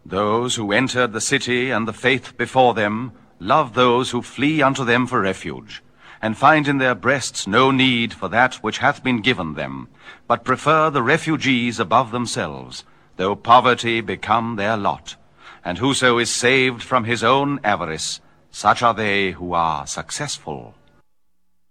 Those who entered the city and the faith before them love those who flee unto them for refuge, and find in their breasts no need for that which hath been given them, but prefer the refugees above themselves, though poverty become their lot. And whoso is saved from his own avarice, such are they who are successful.